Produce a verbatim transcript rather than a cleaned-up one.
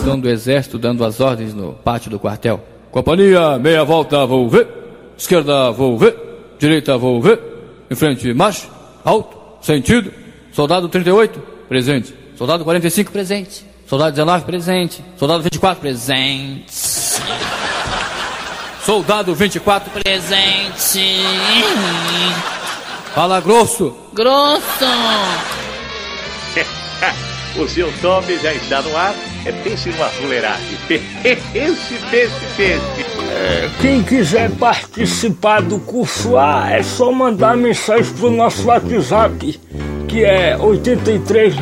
capitão do exército dando as ordens no pátio do quartel. Companhia, meia volta, vou ver. Esquerda, vou ver. Direita, vou ver. Em frente, marcha. Alto, sentido. Soldado trinta e oito, presente. Soldado quarenta e cinco, presente. Soldado dezenove, presente. Soldado vinte e quatro, presente. Soldado vinte e quatro, presente. Fala grosso. Grosso. O seu Tommy já está no ar. É peixe numa fuleiragem. Peixe, peixe, peixe. É, quem quiser participar do curso A, é só mandar mensagem pro nosso WhatsApp, que é oito três